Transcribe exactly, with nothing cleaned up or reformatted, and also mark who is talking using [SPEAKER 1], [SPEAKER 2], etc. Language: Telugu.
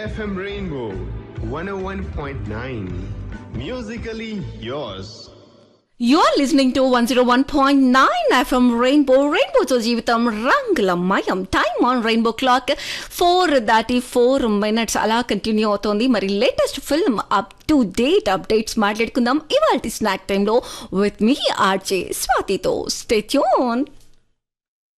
[SPEAKER 1] F M Rainbow one oh one point nine. Musically yours.
[SPEAKER 2] You are listening to one oh one point nine F M Rainbow. Rainbow to జీవితం రంగులమయం. Time on rainbow clock four దాటి ఫోర్ మినిట్స్ అలా కంటిన్యూ అవుతోంది. మరి latest film up to date updates మాట్లాడుకుందాం ఇవాల్టి స్నాక్ టైంలో with me RJ స్వాతితో. Stay tune.